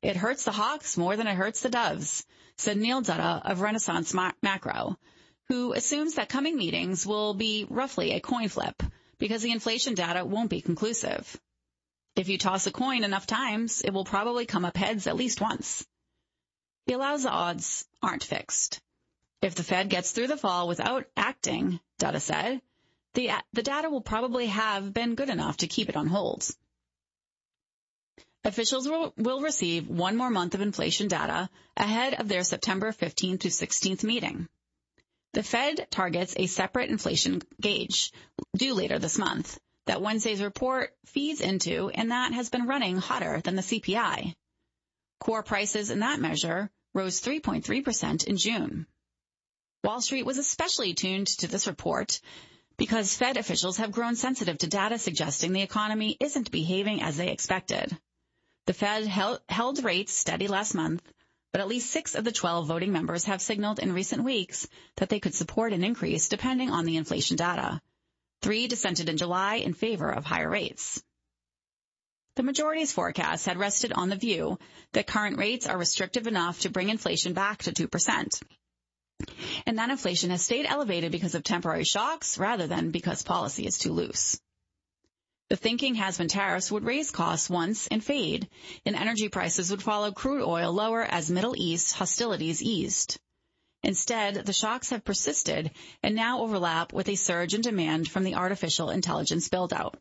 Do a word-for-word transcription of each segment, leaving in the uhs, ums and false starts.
It hurts the hawks more than it hurts the doves, said Neil Dutta of Renaissance Ma- Macro, who assumes that coming meetings will be roughly a coin flip because the inflation data won't be conclusive. If you toss a coin enough times, it will probably come up heads at least once. He allows the odds aren't fixed. If the Fed gets through the fall without acting, Dutta said, the, the data will probably have been good enough to keep it on hold. Officials will, will receive one more month of inflation data ahead of their September fifteenth to sixteenth meeting. The Fed targets a separate inflation gauge due later this month that Wednesday's report feeds into, and that has been running hotter than the C P I. Core prices in that measure rose three point three percent in June. Wall Street was especially tuned to this report because Fed officials have grown sensitive to data suggesting the economy isn't behaving as they expected. The Fed held, held rates steady last month, but at least six of the twelve voting members have signaled in recent weeks that they could support an increase depending on the inflation data. Three dissented in July in favor of higher rates. The majority's forecast had rested on the view that current rates are restrictive enough to bring inflation back to two percent. And that inflation has stayed elevated because of temporary shocks rather than because policy is too loose. The thinking has been tariffs would raise costs once and fade, and energy prices would follow crude oil lower as Middle East hostilities eased. Instead, the shocks have persisted and now overlap with a surge in demand from the artificial intelligence build-out.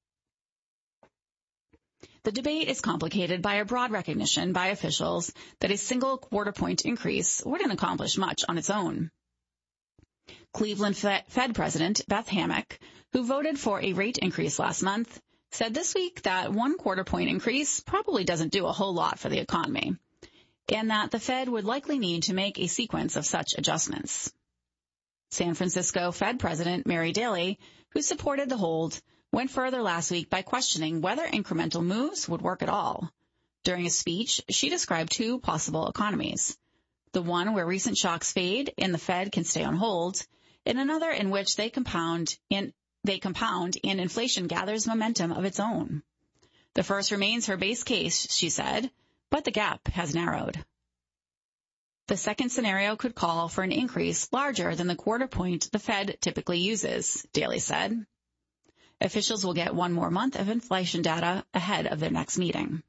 The debate is complicated by a broad recognition by officials that a single quarter-point increase wouldn't accomplish much on its own. Cleveland Fed President Beth Hammack, who voted for a rate increase last month, said this week that one quarter-point increase probably doesn't do a whole lot for the economy, and that the Fed would likely need to make a sequence of such adjustments. San Francisco Fed President Mary Daly, who supported the hold, went further last week by questioning whether incremental moves would work at all. During a speech, she described two possible economies, the one where recent shocks fade and the Fed can stay on hold, and another in which they compound and they compound and inflation gathers momentum of its own. The first remains her base case, she said, but the gap has narrowed. The second scenario could call for an increase larger than the quarter point the Fed typically uses, Daly said. Officials will get one more month of inflation data ahead of their next meeting.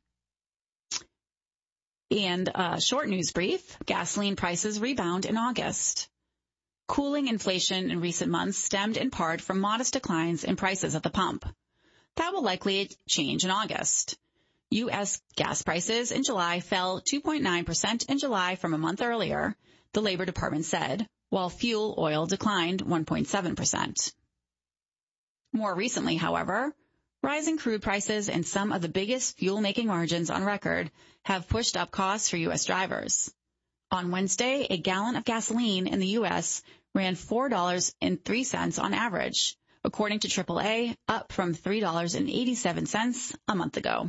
And a short news brief, gasoline prices rebound in August. Cooling inflation in recent months stemmed in part from modest declines in prices at the pump. That will likely change in August. U S gas prices in July fell two point nine percent in July from a month earlier, the Labor Department said, while fuel oil declined one point seven percent. More recently, however, rising crude prices and some of the biggest fuel-making margins on record have pushed up costs for U S drivers. On Wednesday, a gallon of gasoline in the U S ran four dollars and three cents on average, according to triple A, up from three dollars and eighty-seven cents a month ago.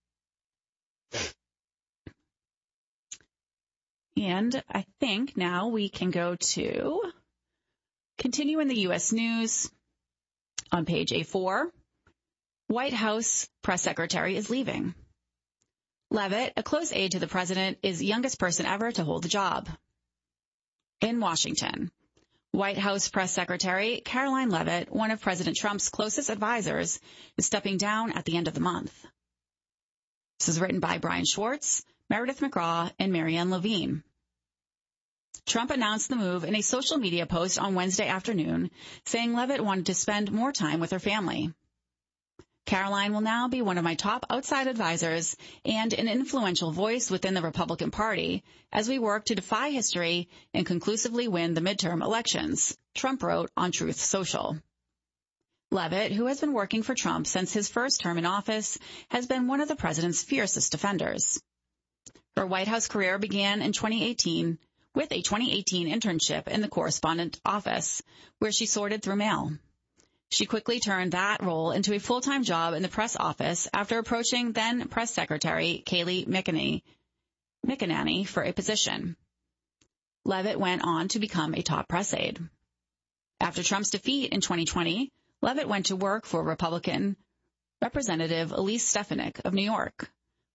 And I think now we can go to continue in the U S news on page A four. White House press secretary is leaving. Leavitt, a close aide to the president, is the youngest person ever to hold the job. In Washington, White House press secretary Karoline Leavitt, one of President Trump's closest advisors, is stepping down at the end of the month. This is written by Brian Schwartz, Meredith McGraw, and Marianne Levine. Trump announced the move in a social media post on Wednesday afternoon, saying Leavitt wanted to spend more time with her family. Karoline will now be one of my top outside advisors and an influential voice within the Republican Party as we work to defy history and conclusively win the midterm elections, Trump wrote on Truth Social. Leavitt, who has been working for Trump since his first term in office, has been one of the president's fiercest defenders. Her White House career began in twenty eighteen with a twenty eighteen internship in the correspondent office, where she sorted through mail. She quickly turned that role into a full-time job in the press office after approaching then press secretary Kayleigh McEnany for a position. Leavitt went on to become a top press aide. After Trump's defeat in twenty twenty, Leavitt went to work for Republican Representative Elise Stefanik of New York.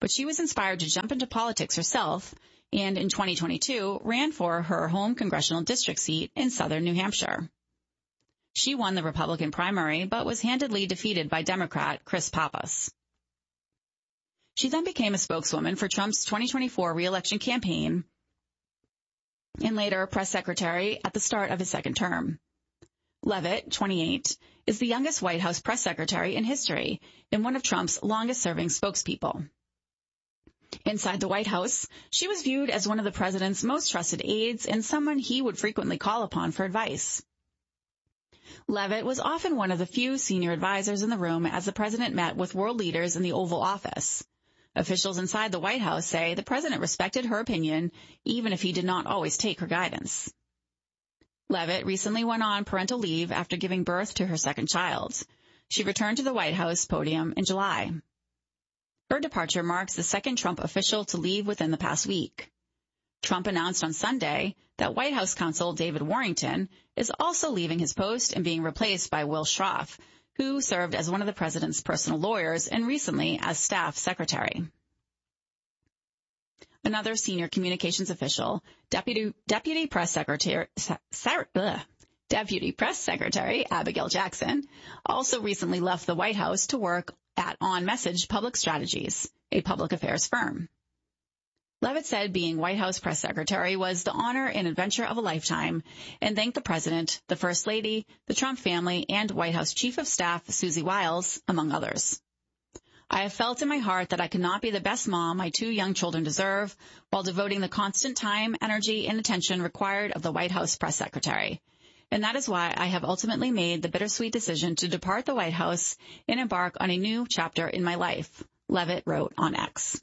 but she was inspired to jump into politics herself and in twenty twenty-two ran for her home congressional district seat in southern New Hampshire. She won the Republican primary, but was handedly defeated by Democrat Chris Pappas. She then became a spokeswoman for Trump's twenty twenty-four re-election campaign and later press secretary at the start of his second term. Leavitt, twenty-eight, is the youngest White House press secretary in history and one of Trump's longest-serving spokespeople. Inside the White House, she was viewed as one of the president's most trusted aides and someone he would frequently call upon for advice. Leavitt was often one of the few senior advisors in the room as the president met with world leaders in the Oval Office. Officials inside the White House say the president respected her opinion, even if he did not always take her guidance. Leavitt recently went on parental leave after giving birth to her second child. She returned to the White House podium in July. Her departure marks the second Trump official to leave within the past week. Trump announced on Sunday that White House counsel David Warrington is also leaving his post and being replaced by Will Schroff, who served as one of the president's personal lawyers and recently as staff secretary. Another senior communications official, Deputy, Deputy Press Secretary, Sarah, ugh, Deputy Press Secretary Abigail Jackson, also recently left the White House to work at On Message Public Strategies, a public affairs firm. Leavitt said being White House press secretary was the honor and adventure of a lifetime and thanked the president, the first lady, the Trump family, and White House chief of staff Susie Wiles, among others. I have felt in my heart that I could not be the best mom my two young children deserve while devoting the constant time, energy, and attention required of the White House press secretary. And that is why I have ultimately made the bittersweet decision to depart the White House and embark on a new chapter in my life, Leavitt wrote on X.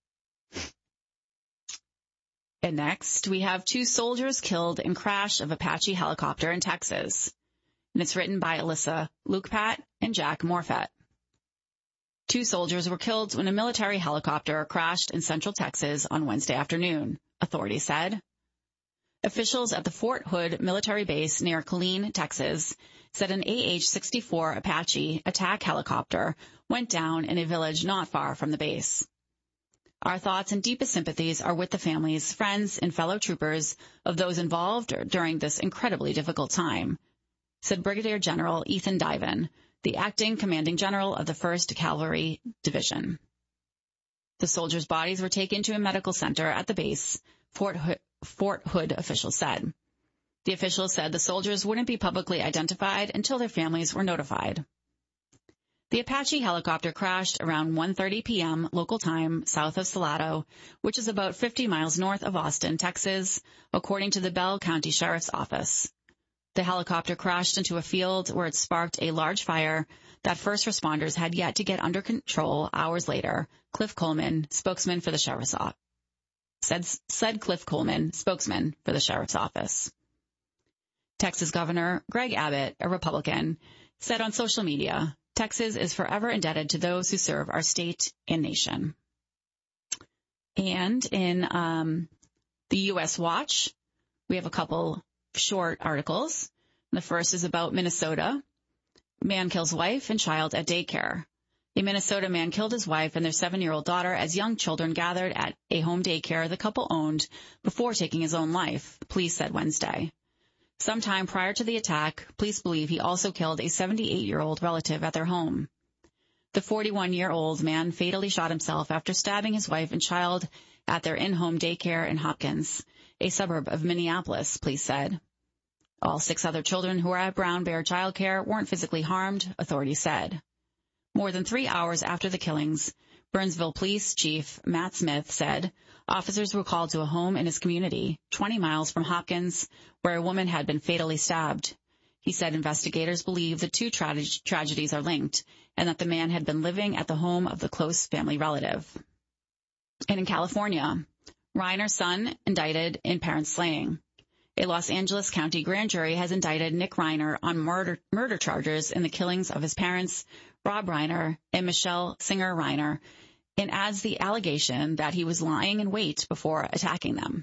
And next, we have two soldiers killed in crash of Apache helicopter in Texas. And it's written by Alyssa Lukepat and Jack Morfett. Two soldiers were killed when a military helicopter crashed in central Texas on Wednesday afternoon, authorities said. Officials at the Fort Hood military base near Killeen, Texas, said an A H sixty-four Apache attack helicopter went down in a village not far from the base. Our thoughts and deepest sympathies are with the families, friends, and fellow troopers of those involved during this incredibly difficult time, said Brigadier General Ethan Diven, the acting commanding general of the first Cavalry Division. The soldiers' bodies were taken to a medical center at the base, Fort Hood, Fort Hood officials said. The officials said the soldiers wouldn't be publicly identified until their families were notified. The Apache helicopter crashed around one thirty p.m. local time south of Salado, which is about fifty miles north of Austin, Texas, according to the Bell County Sheriff's Office. The helicopter crashed into a field where it sparked a large fire that first responders had yet to get under control hours later, Cliff Coleman, spokesman for the Sheriff's Office, said, said Cliff Coleman, spokesman for the Sheriff's Office. Texas Governor Greg Abbott, a Republican, said on social media, Texas is forever indebted to those who serve our state and nation. And in um, the U S Watch, we have a couple short articles. The first is about Minnesota. Man kills wife and child at daycare. A Minnesota man killed his wife and their seven-year-old daughter as young children gathered at a home daycare the couple owned before taking his own life, police said Wednesday. Sometime prior to the attack, police believe he also killed a seventy-eight-year-old relative at their home. The forty-one-year-old man fatally shot himself after stabbing his wife and child at their in-home daycare in Hopkins, a suburb of Minneapolis, police said. All six other children who were at Brown Bear Child Care weren't physically harmed, authorities said. More than three hours after the killings, Burnsville Police Chief Matt Smith said officers were called to a home in his community, twenty miles from Hopkins, where a woman had been fatally stabbed. He said investigators believe the two tra- tragedies are linked and that the man had been living at the home of the close family relative. And in California, Reiner's son indicted in parent slaying. A Los Angeles County grand jury has indicted Nick Reiner on murder, murder charges in the killings of his parents, Rob Reiner and Michelle Singer Reiner, and adds the allegation that he was lying in wait before attacking them.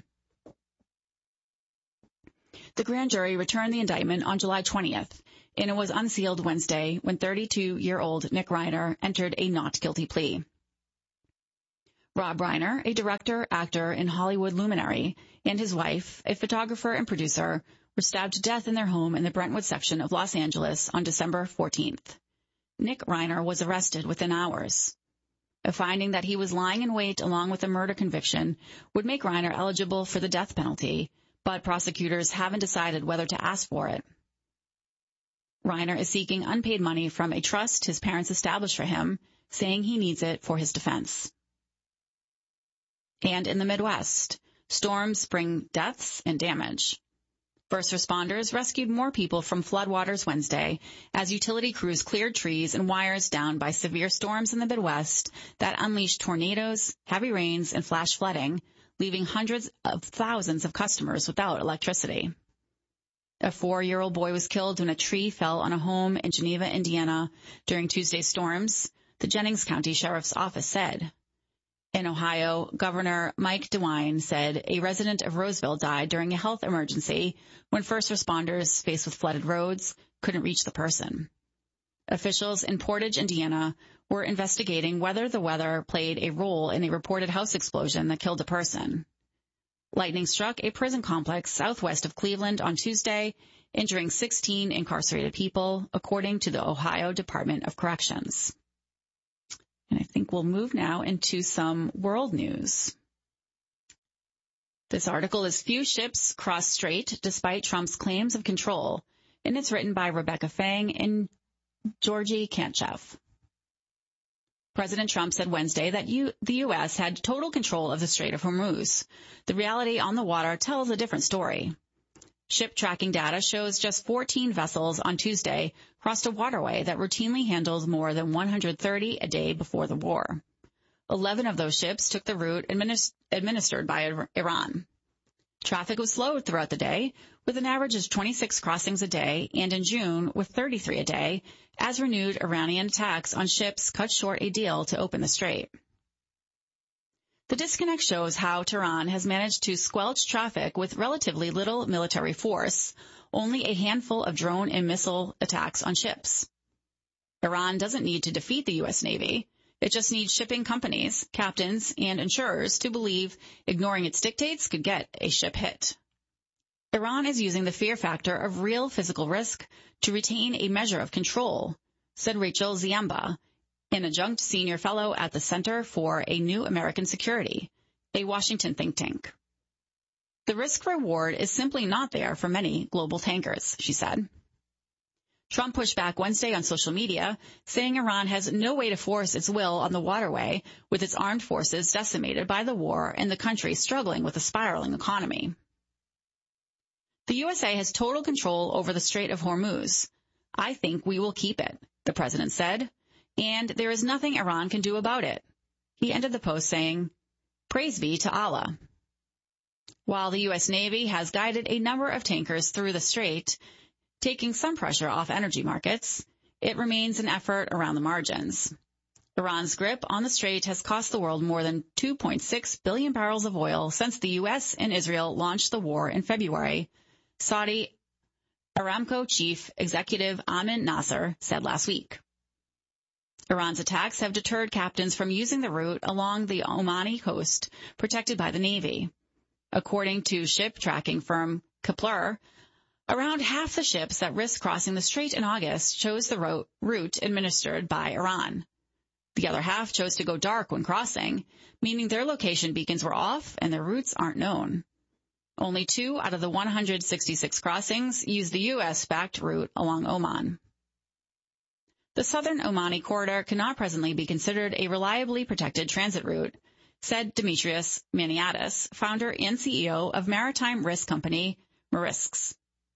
The grand jury returned the indictment on July twentieth, and it was unsealed Wednesday when thirty-two-year-old Nick Reiner entered a not guilty plea. Rob Reiner, a director, actor, and Hollywood luminary, and his wife, a photographer and producer, were stabbed to death in their home in the Brentwood section of Los Angeles on December fourteenth. Nick Reiner was arrested within hours. A finding that he was lying in wait along with a murder conviction would make Reiner eligible for the death penalty, but prosecutors haven't decided whether to ask for it. Reiner is seeking unpaid money from a trust his parents established for him, saying he needs it for his defense. And in the Midwest, storms bring deaths and damage. First responders rescued more people from floodwaters Wednesday as utility crews cleared trees and wires down by severe storms in the Midwest that unleashed tornadoes, heavy rains, and flash flooding, leaving hundreds of thousands of customers without electricity. A four-year-old boy was killed when a tree fell on a home in Geneva, Indiana, during Tuesday's storms, the Jennings County Sheriff's Office said. In Ohio, Governor Mike DeWine said a resident of Roseville died during a health emergency when first responders, faced with flooded roads, couldn't reach the person. Officials in Portage, Indiana, were investigating whether the weather played a role in a reported house explosion that killed a person. Lightning struck a prison complex southwest of Cleveland on Tuesday, injuring sixteen incarcerated people, according to the Ohio Department of Corrections. And I think we'll move now into some world news. This article is Few Ships Cross Strait Despite Trump's Claims of Control, and it's written by Rebecca Fang and Georgie Kantchev. President Trump said Wednesday that you, the U S had total control of the Strait of Hormuz. The reality on the water tells a different story. Ship tracking data shows just fourteen vessels on Tuesday crossed a waterway that routinely handles more than one hundred thirty a day before the war. eleven of those ships took the route administ- administered by Iran. Traffic was slowed throughout the day, with an average of twenty-six crossings a day, and in June with thirty-three a day, as renewed Iranian attacks on ships cut short a deal to open the strait. The disconnect shows how Tehran has managed to squelch traffic with relatively little military force, only a handful of drone and missile attacks on ships. Iran doesn't need to defeat the U S Navy. It just needs shipping companies, captains, and insurers to believe ignoring its dictates could get a ship hit. Iran is using the fear factor of real physical risk to retain a measure of control, said Rachel Ziemba, an adjunct senior fellow at the Center for a New American Security, a Washington think tank. The risk-reward is simply not there for many global tankers, she said. Trump pushed back Wednesday on social media, saying Iran has no way to force its will on the waterway with its armed forces decimated by the war and the country struggling with a spiraling economy. The U S A has total control over the Strait of Hormuz. I think we will keep it, the president said, and there is nothing Iran can do about it. He ended the post saying, "Praise be to Allah." While the U S Navy has guided a number of tankers through the strait, taking some pressure off energy markets, it remains an effort around the margins. Iran's grip on the strait has cost the world more than two point six billion barrels of oil since the U S and Israel launched the war in February, Saudi Aramco chief executive Amin Nasser said last week. Iran's attacks have deterred captains from using the route along the Omani coast, protected by the Navy. According to ship tracking firm Kepler, around half the ships that risked crossing the strait in August chose the ro- route administered by Iran. The other half chose to go dark when crossing, meaning their location beacons were off and their routes aren't known. Only two out of the one hundred sixty-six crossings used the U S-backed route along Oman. The southern Omani corridor cannot presently be considered a reliably protected transit route, said Demetrius Maniatis, founder and C E O of maritime risk company Marisks.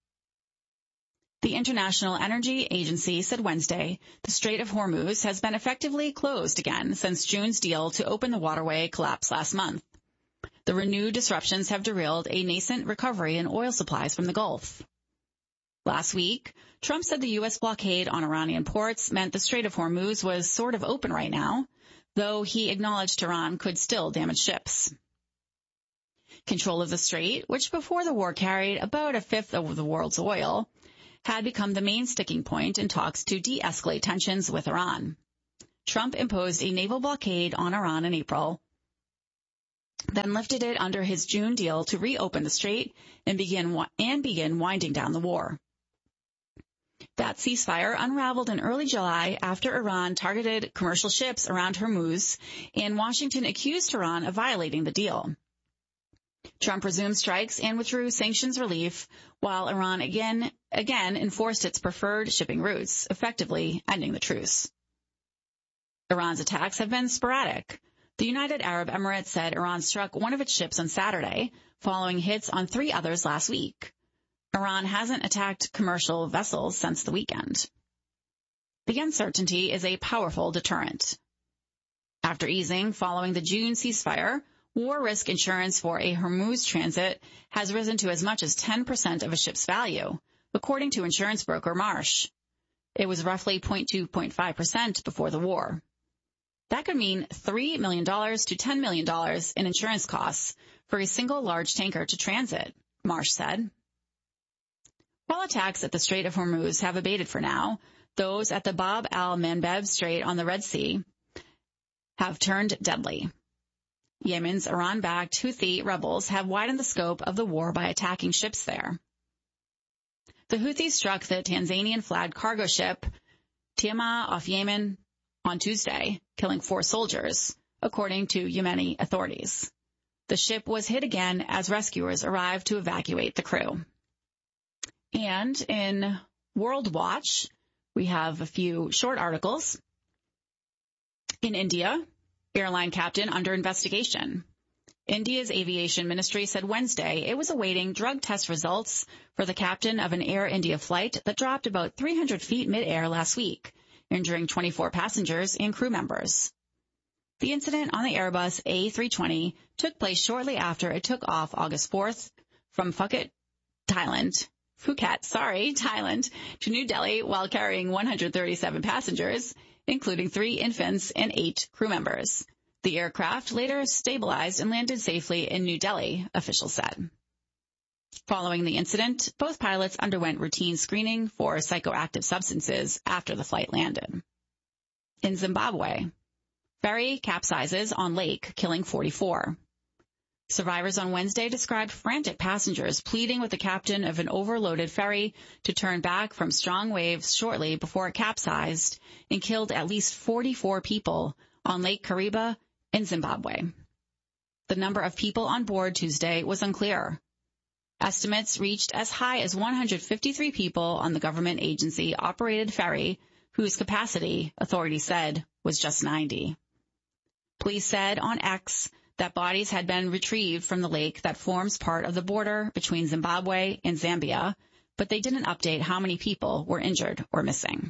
The International Energy Agency said Wednesday the Strait of Hormuz has been effectively closed again since June's deal to open the waterway collapsed last month. The renewed disruptions have derailed a nascent recovery in oil supplies from the Gulf. Last week, Trump said the U S blockade on Iranian ports meant the Strait of Hormuz was sort of open right now, though he acknowledged Iran could still damage ships. Control of the strait, which before the war carried about a fifth of the world's oil, had become the main sticking point in talks to de-escalate tensions with Iran. Trump imposed a naval blockade on Iran in April, then lifted it under his June deal to reopen the strait and begin and begin winding down the war. That ceasefire unraveled in early July after Iran targeted commercial ships around Hormuz, and Washington accused Iran of violating the deal. Trump resumed strikes and withdrew sanctions relief, while Iran again again enforced its preferred shipping routes, effectively ending the truce. Iran's attacks have been sporadic. The United Arab Emirates said Iran struck one of its ships on Saturday, following hits on three others last week. Iran hasn't attacked commercial vessels since the weekend. The uncertainty is a powerful deterrent. After easing following the June ceasefire, war risk insurance for a Hormuz transit has risen to as much as ten percent of a ship's value, according to insurance broker Marsh. It was roughly zero point two to zero point five percent before the war. That could mean three million dollars to ten million dollars in insurance costs for a single large tanker to transit, Marsh said. While attacks at the Strait of Hormuz have abated for now, those at the Bab al-Mandeb Strait on the Red Sea have turned deadly. Yemen's Iran-backed Houthi rebels have widened the scope of the war by attacking ships there. The Houthis struck the Tanzanian-flagged cargo ship Tiama off Yemen on Tuesday, killing four soldiers, according to Yemeni authorities. The ship was hit again as rescuers arrived to evacuate the crew. And in World Watch, we have a few short articles. In India, airline captain under investigation. India's aviation ministry said Wednesday it was awaiting drug test results for the captain of an Air India flight that dropped about three hundred feet mid-air last week, injuring twenty-four passengers and crew members. The incident on the Airbus A three twenty took place shortly after it took off August fourth from Phuket, Thailand. Phuket, sorry, Thailand, to New Delhi while carrying one hundred thirty-seven passengers, including three infants and eight crew members. The aircraft later stabilized and landed safely in New Delhi, officials said. Following the incident, both pilots underwent routine screening for psychoactive substances after the flight landed. In Zimbabwe, ferry capsizes on lake, killing forty-four. Survivors on Wednesday described frantic passengers pleading with the captain of an overloaded ferry to turn back from strong waves shortly before it capsized and killed at least forty-four people on Lake Kariba in Zimbabwe. The number of people on board Tuesday was unclear. Estimates reached as high as one hundred fifty-three people on the government agency-operated ferry, whose capacity, authorities said, was just ninety. Police said on X that bodies had been retrieved from the lake that forms part of the border between Zimbabwe and Zambia, but they didn't update how many people were injured or missing.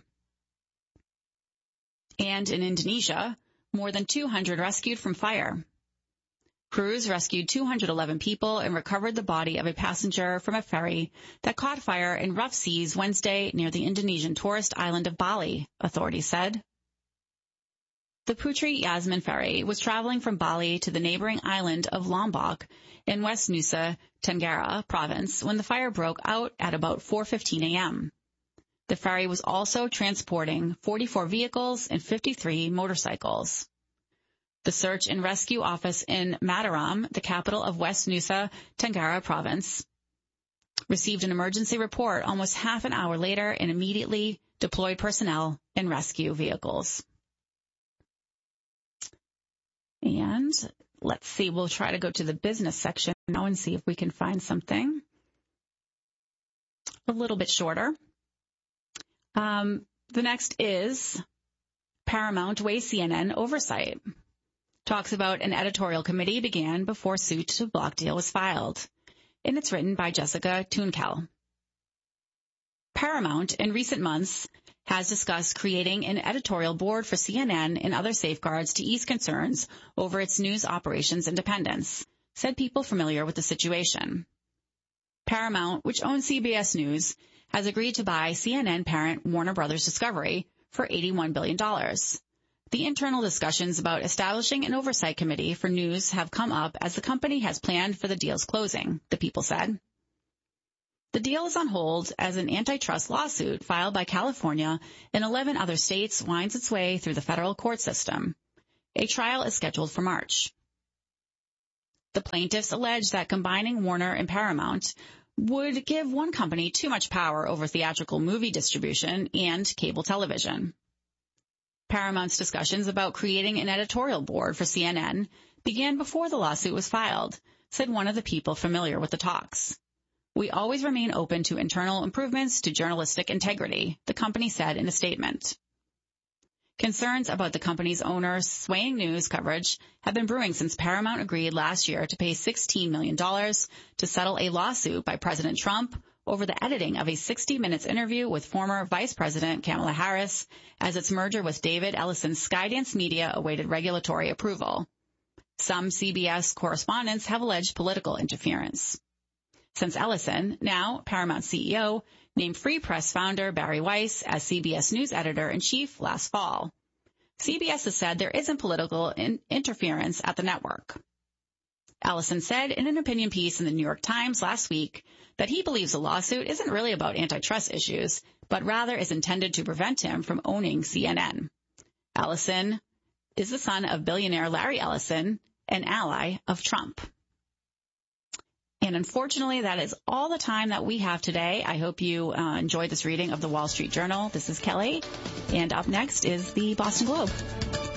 And in Indonesia, more than two hundred rescued from fire. Crews rescued two hundred eleven people and recovered the body of a passenger from a ferry that caught fire in rough seas Wednesday near the Indonesian tourist island of Bali, authorities said. The Putri Yasmin ferry was traveling from Bali to the neighboring island of Lombok in West Nusa Tenggara province when the fire broke out at about four fifteen a.m. The ferry was also transporting forty-four vehicles and fifty-three motorcycles. The search and rescue office in Mataram, the capital of West Nusa Tenggara province, received an emergency report almost half an hour later and immediately deployed personnel and rescue vehicles. And let's see, we'll try to go to the business section now and see if we can find something a little bit shorter. Um, the next is Paramount weighs C N N oversight. Talks about an editorial committee began before suit to block deal was filed. And it's written by Jessica Tunkel. Paramount, in recent months, has discussed creating an editorial board for C N N and other safeguards to ease concerns over its news operations independence, said people familiar with the situation. Paramount, which owns C B S News, has agreed to buy C N N parent Warner Brothers Discovery for eighty-one billion dollars. The internal discussions about establishing an oversight committee for news have come up as the company has planned for the deal's closing, the people said. The deal is on hold as an antitrust lawsuit filed by California and eleven other states winds its way through the federal court system. A trial is scheduled for March. The plaintiffs allege that combining Warner and Paramount would give one company too much power over theatrical movie distribution and cable television. Paramount's discussions about creating an editorial board for C N N began before the lawsuit was filed, said one of the people familiar with the talks. We always remain open to internal improvements to journalistic integrity, the company said in a statement. Concerns about the company's owner's swaying news coverage have been brewing since Paramount agreed last year to pay sixteen million dollars to settle a lawsuit by President Trump over the editing of a sixty minutes interview with former Vice President Kamala Harris as its merger with David Ellison's Skydance Media awaited regulatory approval. Some C B S correspondents have alleged political interference. Since Ellison, now Paramount C E O, named Free Press founder Barry Weiss as C B S News editor-in-chief last fall. C B S has said there isn't political in- interference at the network. Ellison said in an opinion piece in the New York Times last week that he believes the lawsuit isn't really about antitrust issues, but rather is intended to prevent him from owning C N N. Ellison is the son of billionaire Larry Ellison, an ally of Trump. And unfortunately, that is all the time that we have today. I hope you uh, enjoyed this reading of the Wall Street Journal. This is Kelly, and up next is the Boston Globe.